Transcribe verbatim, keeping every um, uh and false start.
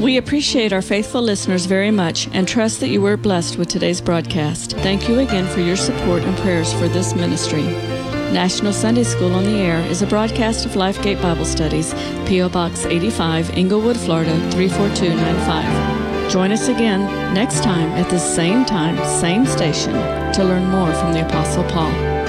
We appreciate our faithful listeners very much and trust that you were blessed with today's broadcast. Thank you again for your support and prayers for this ministry. National Sunday School on the Air is a broadcast of Lifegate Bible Studies, P O Box eighty-five, Inglewood, Florida, three four two nine five. Join us again next time at the same time, same station to learn more from the Apostle Paul.